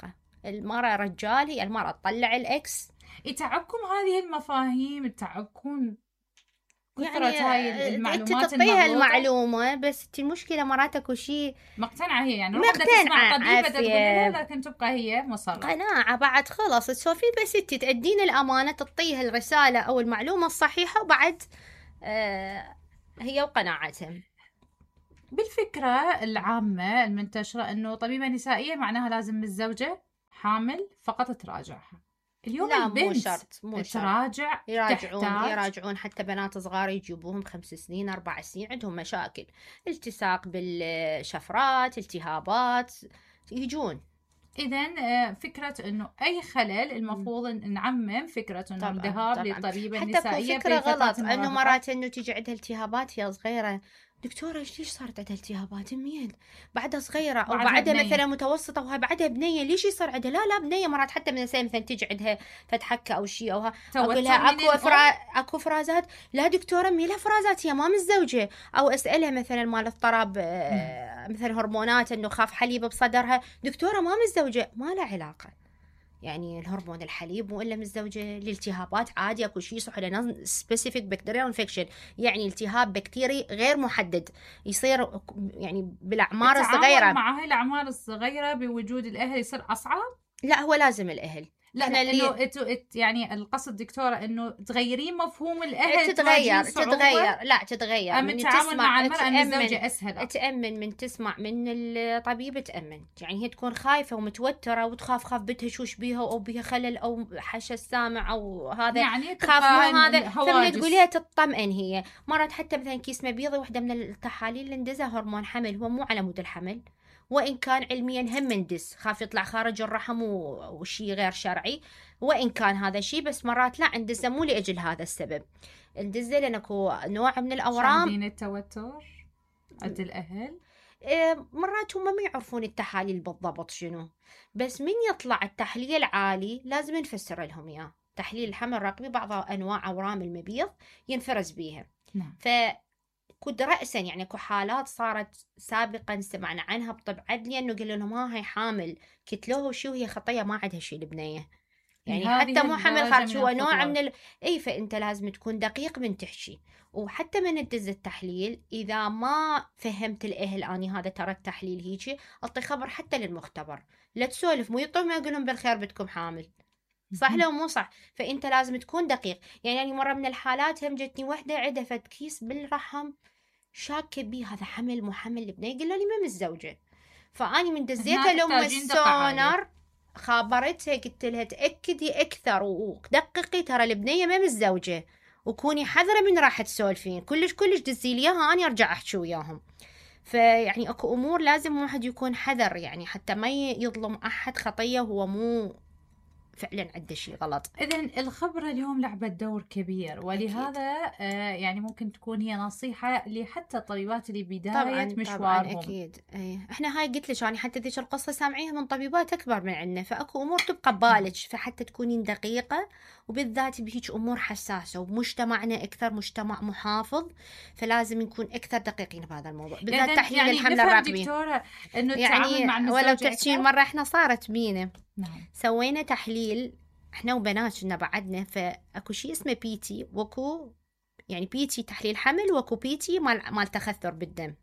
المرأة رجال، هي المرأة تطلع الإكس. يتعبكم هذه المفاهيم، تعبكم كثرة يعني هاي المعلومات انت تعطيها المغلوطة. المعلومة بس المشكلة مرات اكو شيء مقتنعة هي، يعني رغم تسمع طبيبة تقول لها لكن تبقى هي مصرة. قناعة بعد خلاص تسولفين، بس انت تأدين الأمانة، تعطيها الرسالة أو المعلومة الصحيحة، وبعد هي وقناعتها. بالفكرة العامة المنتشرة انه طبيبة نسائية معناها لازم الزوجة حامل فقط تراجعها. اليوم لا البنت مو شرط تراجع، يراجعون حتى بنات صغار يجيبوهم 5 سنين 4 سنين عندهم مشاكل، التصاق بالشفرات، التهابات، يجون. إذن فكرة إنه أي خلل المفروض نعمم فكرة إنه الذهاب للطبيبة النسائية. حتى فكرة غلط إنه مرات إنه تيجي عندها التهابات هي صغيرة، دكتورة ليش صارت عندها التهابات؟ مين بعدها صغيرة أو بعدها مثلا متوسطة وهي بعدها بنية، ليش يصير عندها؟ لا بنية مرات حتى من السنة مثلا تيجي عندها فتحكة أو شيء، أو أقول لها أكو فرازات، لا دكتورة مي لها فرازات، هي ما متزوجة. أو أسألها مثلا مال اضطراب مثلا هرمونات، إنه خاف حليب بصدرها، دكتورة ما متزوجة، ما له علاقة. يعني الهرمون الحليب مو إلا متزوجة. الالتهابات عادي اكو شيء صح لنا سبيسيفيك بكتيريا انفكشن، يعني التهاب بكتيري غير محدد يصير يعني بالاعمار الصغيره. مع هاي الاعمار الصغيره بوجود الاهل يصير اصعب. لا هو لازم الاهل، لا انه يعني القصد دكتورة انه تغيرين مفهوم الاهل. تتغير من التعامل مع المرأة ان الزوجة اسهل، تأمن من تسمع من الطبيب، تأمن يعني هي تكون خايفة ومتوترة وتخاف بنتها شوش بيها او بيها خلل او حشى السامع او هذا، يعني خاف مو هذا، فمن تقوليها تطمئن. هي مرات حتى مثلا كيس مبيض، واحدة من التحاليل اللي ندزها هرمون حمل، هو مو على مود الحمل، وإن كان علميا هم ندس، خاف يطلع خارج الرحم وشي غير شرعي، وإن كان هذا شيء، بس مرات لا ندزه مو لأجل هذا السبب، ندزه لأن اكو نوع من الأورام. شاهدين التوتر عند الأهل مرات هم ما يعرفون التحاليل بالضبط شنو، بس من يطلع التحليل عالي لازم نفسر لهم إياه. تحليل الحمل الرقمي بعض أنواع أورام المبيض ينفرز بيها. نعم. كد رأسا يعني اكو حالات صارت سابقا سمعنا عنها بطب عدلي انه قالوا لهم ها هي حامل، كتلوه وشو هي خطيه ما عندها شيء البنيه، يعني حتى مو حمل خارج، هو نوع من اي. فانت لازم تكون دقيق من تحكي، وحتى من تدز التحليل اذا ما فهمت الاهل اني هذا ترى التحليل هيجي، اعطي خبر حتى للمختبر، لا تسولف مو يطول ما يقولون بالخير بدكم حامل، صح لو مو صح. فانت لازم تكون دقيق. يعني مره من الحالات هم جتني وحده عندها فد كيس بالرحم، شاكه بيه هذا حمل مو حمل البنيه، قالوا لي ما متزوجه. فاني من دزيتها لام السونر خابرتها، قلت لها تاكدي اكثر ودققي، ترى البنيه ما متزوجه، وكوني حذره من راح تسولفين، كلش دزي لي اياها اني ارجع احكي وياهم. فيعني اكو امور لازم واحد يكون حذر، يعني حتى ما يظلم احد خطيه هو مو فعلا عنده شيء غلط. إذن الخبرة اليوم لعبت دور كبير، ولهذا يعني ممكن تكون هي نصيحة لحتى الطبيبات اللي بداية مشوارهم. طبعاً أكيد. إحنا هاي قلت لك يعني حتى ذيك القصة سامعيها من طبيبات أكبر من عندنا، فأكو أمور تبقى ببالك، فحتى تكونين دقيقة، وبالذات بهيج أمور حساسة، وبمجتمعنا أكثر مجتمع محافظ، فلازم نكون أكثر دقيقين بهذا الموضوع، بالذات تحليل يعني الحمل الرقمي. دكتورة إنه يعني مع ولو تحكين مرة إحنا صارت بينا نعم. سوينا تحليل احنا وبنات كنا بعدنا، فاكو شيء اسمه بيتي، وكو يعني بيتي تحليل حمل، وكو بيتي مال تخثر بالدم.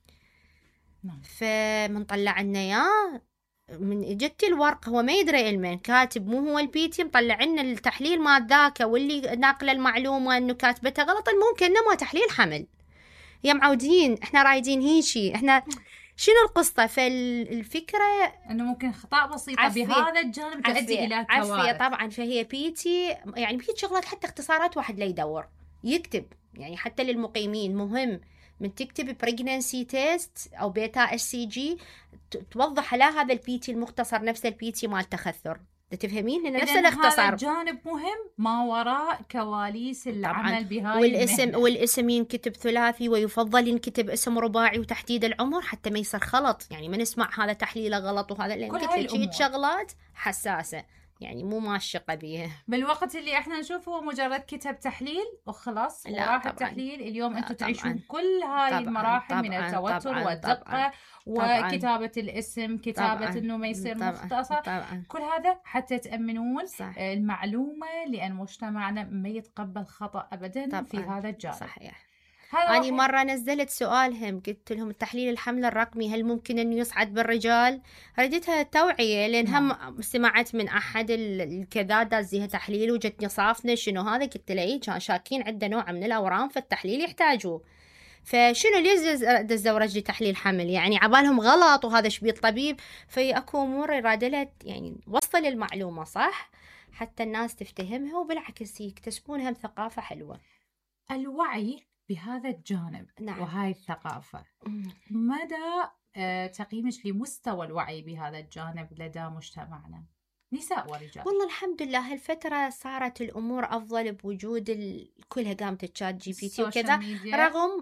نعم. فمن طلع لنا اياه، من جت الورق هو ما يدري المن كاتب مو هو البيتي، مطلع لنا التحليل مال ذاك، واللي ناقله المعلومه انه كاتبتها غلط، المهم كانه ما تحليل حمل. يا معودين احنا رايدين هيجي، احنا شنو القصة؟ فالفكرة انه ممكن خطأ بسيطة بهذا الجانب تؤدي الى كوارث. عفية طبعا. فهي بيتي يعني بيت شغلات، حتى اختصارات واحد لا يدور يكتب، يعني حتى للمقيمين مهم من تكتب بريجنانسي تيست او بيتا HCG توضح على هذا البيتي المختصر نفس البيتي مال تخثر، تفهمين هنا نفس الاختصار. هذا جانب مهم ما وراء كواليس العمل بهاي والاسم ينكتب ثلاثي، ويفضل ينكتب اسم رباعي وتحديد العمر حتى ما يصير خلط، يعني ما نسمع هذا تحليله غلط وهذا، لان كل شغلات حساسه يعني مو معشقة بيها. بالوقت اللي احنا نشوفه مجرد كتب تحليل وخلاص وراح التحليل. اليوم انتم تعيشون كل هاي المراحل من التوتر والدقة وكتابة الاسم، كتابة انه ما يصير مختصر، كل هذا حتى تأمنون المعلومة، لأن مجتمعنا ما يتقبل خطأ أبدا في هذا الجانب. صحيح. أنا مرة نزلت سؤالهم، قلت لهم التحليل الحمل الرقمي هل ممكن أن يصعد بالرجال؟ ردتها توعية، لأن هم سمعت من أحد الكذا دازيها تحليل وجتني صافنة شنو هذا، قلت له كان شاكين عنده نوع من الأورام فالتحليل يحتاجوه، فشنو ليش دزوا رجلي تحليل حمل؟ يعني عبالهم غلط وهذا شبيه الطبيب. في أكو أمور يرادلت يعني وصل المعلومة صح حتى الناس تفتهمها، وبالعكس يكتسبون هم ثقافة حلوة. الوعي بهذا الجانب وهاي الثقافة، مدى تقييمك لمستوى الوعي بهذا الجانب لدى مجتمعنا نساء ورجال؟ والله الحمد لله هالفترة صارت الأمور أفضل بوجود كلها قامت الشات جي بي تي وكذا، رغم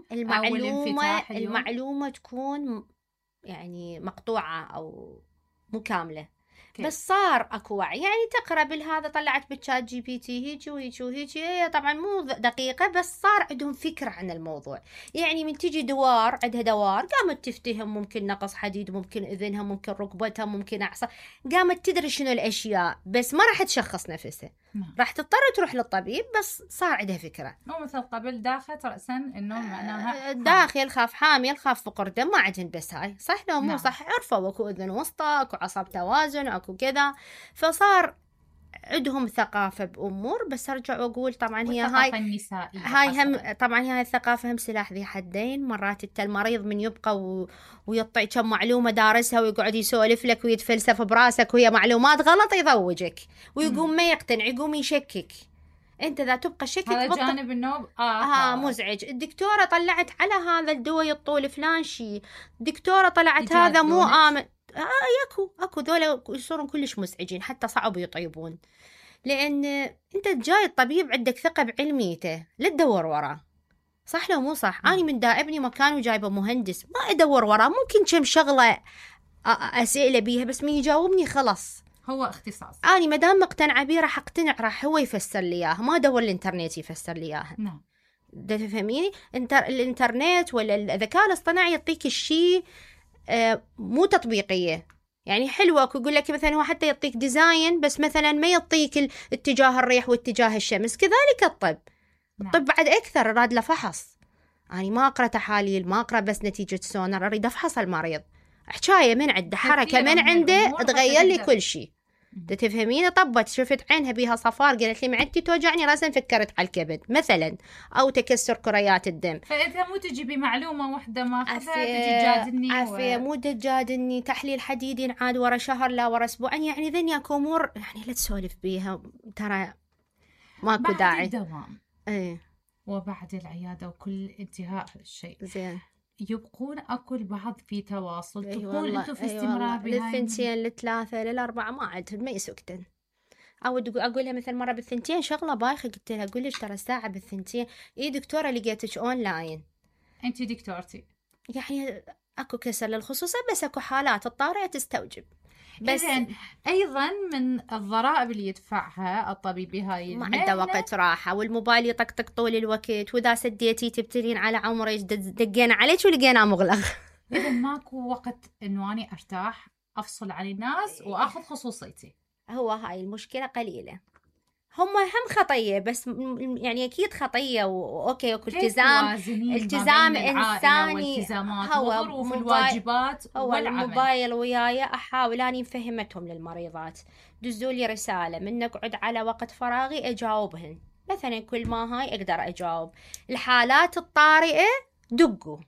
المعلومة تكون يعني مقطوعة أو مو كاملة، بس صار اكو وعي، يعني تقرا بالهذا طلعت بالشات جي بي تي هيك وهيك وهيك، هي طبعا مو دقيقه بس صار عندهم فكره عن الموضوع. يعني من تجي دوار عندها دوار قامت تفتهم ممكن نقص حديد، ممكن اذنها، ممكن ركبتها، ممكن اعصاب، قامت تدري شنو الاشياء، بس ما راح تشخص نفسها، راح تضطر تروح للطبيب، بس صار عندها فكره. مو مثل قبل داخت راسا انه معناها داخل خاف حامل خاف فقر دم، ما عندهم بس هاي صح لو مو صح، عرفوا اكو اذن وسطى، اكو عصب توازن، اكو كذا، فصار عندهم ثقافة بأمور. بس أرجع وأقول طبعا هي هاي هم طبعا هي الثقافة هم سلاح ذي حدين. مرات المريض من يبقى ويطعي كم معلومة دارسها ويقعد يسولف لك ويتفلسف براسك وهي معلومات غلط يضوجك ويقوم ما يقتنع، يقوم يشكك. انت ذا تبقى شكك، هذا جانب النوب مزعج. الدكتورة طلعت على هذا الدواء الطول فلان شيء، الدكتورة طلعت هذا مو آمن. اكو ذولا يصيرون كلش مزعجين، حتى صعب يطيبون، لان انت جاي الطبيب عندك ثقة بعلميته، لا تدور وراه صح لو مو صح. اني من دائبني مكان وجايبه مهندس ما ادور وراه، ممكن كم شغلة اسئلة بيها بس من يجاوبني خلص هو اختصاص. اني ما دام مقتنعة بيه راح اقتنع، راح هو يفسر لي اياها، ما ادور الانترنت يفسر لي اياها. نعم تفهميني؟ الانترنت ولا الذكاء الاصطناعي يعطيك الشيء مو تطبيقية، يعني حلوة. يقول لك مثلا هو حتى يعطيك ديزاين بس مثلا ما يعطيك اتجاه الريح واتجاه الشمس. كذلك الطب الطب بعد أكثر راد له فحص. يعني ما أقرأ تحاليل، ما أقرأ بس نتيجة سونار، أريد أفحص المريض، حكاية من عنده، حركة من عنده تغير لي كل شيء. تفهمين؟ طبت شفت عينها بيها صفار قالت لي معدتي توجعني راسا، فكرت على الكبد مثلا، او تكسر كريات الدم. فاذا مو تجي بمعلومه واحده ما اخذها تجي تجادلني عافيه مو تجادلني تحليل حديد ينعاد ورا شهر لا ورا اسبوع. يعني ذني اكو امور يعني لا تسولف بيها، ترى ماكو داعي. الدوام وبعد العياده وكل انتهاء الشيء زين يبقون اكو البعض في تواصل. تبقون انتم في استمرار بهاي للثنتين للثلاثة للأربعة، ما عندهم ما يسكتن. أو أقولها مثل مرة بالثنتين شغلة بايخة، قلت لها أقول لك ترى ساعة بالثنتين. دكتورة لقيتك أونلاين. أنت دكتورتي يعني أكو كسر للخصوصية، بس أكو حالات الطارئة تستوجب. بس أيضا من الضرائب اللي يدفعها الطبيب بهاي ما عنده وقت راحة، والموبايل يطقطق طول الوقت، وإذا سديتي تبتلين على عمرك، دقينا عليك ولقينا مغلق. إذا ماكو وقت إنه أنا أرتاح أفصل عن الناس وأخذ خصوصيتي. هو هاي المشكلة قليلة. هم خطية بس يعني أكيد خطية وأوكي التزام إنساني، هو وظروف الواجبات هو الموبايل وياي أحاول أني فهمتهم للمريضات. دزوا لي رسالة من أقعد على وقت فراغي أجاوبهن، مثلا كل ما هاي أقدر أجاوب. الحالات الطارئة دقوا،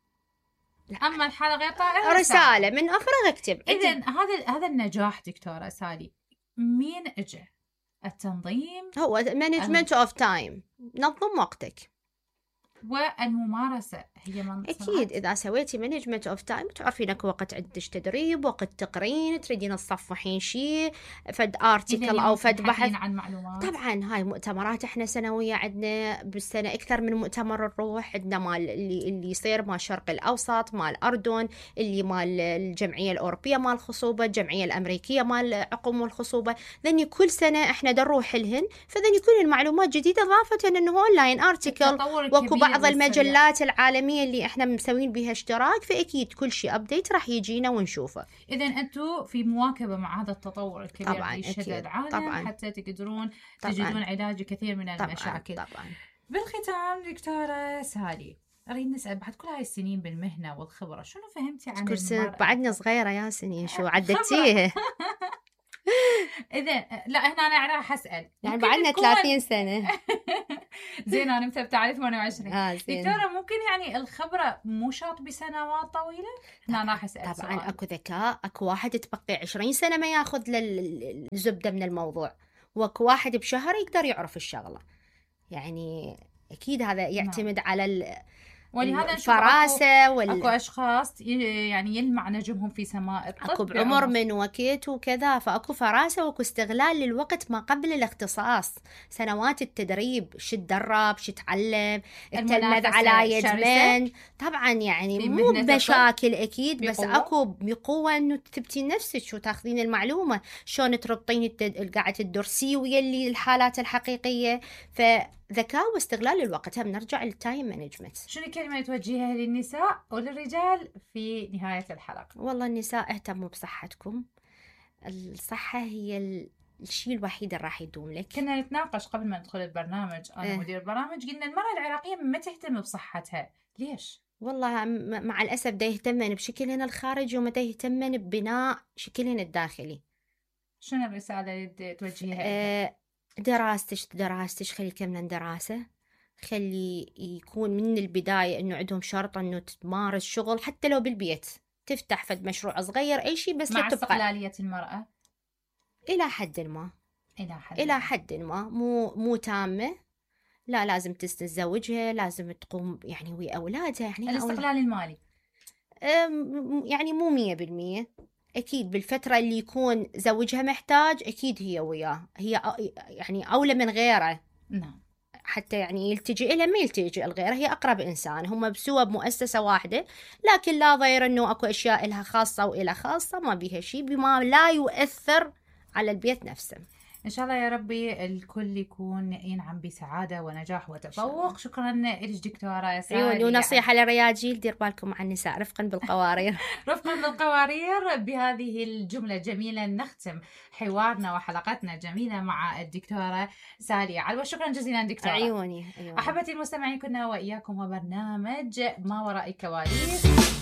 أما الحالة غير طارئة رسالة من أفرغ اكتب. إذن هذا النجاح دكتورة سالي مين أجا؟ التنظيم هو management of time، نظم وقتك. والممارسة هي من أكيد إذا سويتي مانجمنت أوف تايم تعرفين أكو وقت عندك تدريب، وقت تقرين، تريدين تصفحين شيء فد آرتيكل أو فد بحث عن معلومات. طبعا هاي مؤتمرات إحنا سنوية عندنا بالسنة أكثر من مؤتمر نروح. عندنا مال اللي يصير مال الشرق الأوسط، مال الأردن، اللي مال الجمعية الأوروبية مال الخصوبة، الجمعية الأمريكية مال عقم والخصوبة. ذني كل سنة إحنا نروح لهن، فذني يكون المعلومات جديدة إضافة إنه أونلاين آرتيكل، وكو بعض المجلات العالمية اللي إحنا مسوين بها اشتراك، فأكيد كل شيء أبديت راح يجينا ونشوفه. إذن أنتوا في مواكبة مع هذا التطور الكبير طبعاً في شتى العالم طبعاً. حتى تقدرون تجدون علاج كثير من المشاكل. طبعاً. بالختام دكتورة سالي، أريد نسأل بعد كل هاي السنين بالمهنة والخبرة شنو فهمتي عن كل سنة المرأة؟ بعدنا صغيرة يا سنين شو عدتيه. إذن لا هنا أنا راح أسأل يعني بعدنا 30 سنة. زين أنا مثل بتعرف 28. زين. دكتورة ممكن يعني الخبرة مو شرط بسنوات طويلة؟ هنا راح أسأل طبعا سؤال. أكو ذكاء، أكو واحد تبقي 20 سنة ما ياخذ الزبدة من الموضوع، واكو واحد بشهر يقدر يعرف الشغلة. يعني أكيد هذا يعتمد على ولهذا الفراسة أكو أشخاص يعني يلمع نجمهم في سماء الطب، أكو بعمر من وقت وكذا، فأكو فراسة واكو استغلال للوقت ما قبل الاختصاص. سنوات التدريب، شو تدرب، شو تعلم، التلمذ على يد من. طبعا يعني مو بمشاكل أكيد، بس أكو بقوة إنه تثبتين نفسك وتاخذين المعلومة، شلون تربطين قاعدة الدرسية اللي الحالات الحقيقية. ذكاء واستغلال الوقت. هم نرجع للتايم مانجمنت. شنو كلمة توجهها للنساء وللرجال في نهاية الحلقة؟ والله النساء اهتموا بصحتكم، الصحة هي الشيء الوحيد اللي راح يدوم لك. كنا نتناقش قبل ما ندخل البرنامج أنا مدير البرامج، قلنا المرأة العراقية ما تهتم بصحتها، ليش؟ والله مع الأسف دا يهتمن بشكلنا الخارجي وما دا يهتمن ببناء شكلنا الداخلي. شنو الرسالة اللي توجهها؟ دراستش خلي كملا دراسة، خلي يكون من البداية إنه عندهم شرط إنه تمارس شغل حتى لو بالبيت، تفتح فد مشروع صغير أي شيء، بس مع استقلالية المرأة إلى حد ما مو تامة. لا لازم تتزوجها، لازم تقوم يعني ويا أولادها. يعني الاستقلال المالي يعني مو 100%. أكيد بالفترة اللي يكون زوجها محتاج أكيد هي وياه، هي يعني أولى من غيره. نعم. حتى يعني يلتجئ إلى ما يلتجئ لغيره، هي أقرب إنسان، هم بسوا بمؤسسة واحدة، لكن لا ضير إنه أكو أشياء إلها خاصة وإلها خاصة ما بيها شيء بما لا يؤثر على البيت نفسه. إن شاء الله يا ربي الكل يكون ينعم بسعادة ونجاح وتفوق. شكرا لك دكتورة سالي. ونصيحة للرياجيل، دير بالكم مع النساء رفقا بالقوارير. رفقا بالقوارير. بهذه الجملة الجميلة نختم حوارنا وحلقتنا الجميلة مع الدكتورة سالي علوة. شكرا جزيلا دكتورة. عيوني. أحبتي المستمعين، كنا وإياكم وبرنامج ما وراء الكواليس.